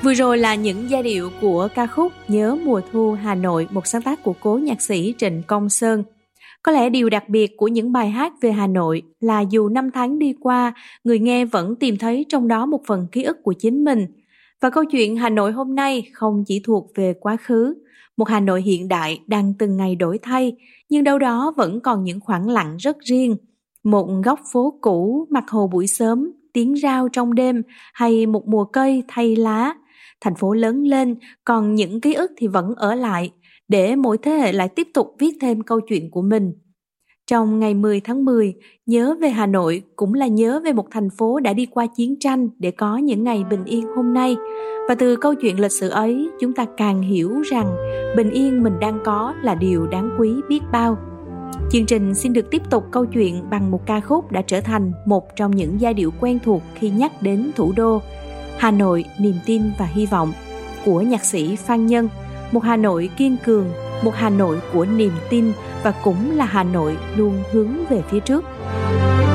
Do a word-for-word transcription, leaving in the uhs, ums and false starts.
Vừa rồi là những giai điệu của ca khúc Nhớ mùa thu Hà Nội, một sáng tác của cố nhạc sĩ Trịnh Công Sơn. Có lẽ điều đặc biệt của những bài hát về Hà Nội là dù năm tháng đi qua, người nghe vẫn tìm thấy trong đó một phần ký ức của chính mình. Và câu chuyện Hà Nội hôm nay không chỉ thuộc về quá khứ, một Hà Nội hiện đại đang từng ngày đổi thay, nhưng đâu đó vẫn còn những khoảng lặng rất riêng. Một góc phố cũ, mặt hồ buổi sớm, tiếng rao trong đêm hay một mùa cây thay lá. Thành phố lớn lên, còn những ký ức thì vẫn ở lại, để mỗi thế hệ lại tiếp tục viết thêm câu chuyện của mình. Trong ngày mười tháng mười, nhớ về Hà Nội cũng là nhớ về một thành phố đã đi qua chiến tranh để có những ngày bình yên hôm nay. Và từ câu chuyện lịch sử ấy, chúng ta càng hiểu rằng bình yên mình đang có là điều đáng quý biết bao. Chương trình xin được tiếp tục câu chuyện bằng một ca khúc đã trở thành một trong những giai điệu quen thuộc khi nhắc đến thủ đô. Hà Nội, niềm tin và hy vọng của nhạc sĩ Phan Nhân. Một Hà Nội kiên cường, một Hà Nội của niềm tin và cũng là Hà Nội luôn hướng về phía trước.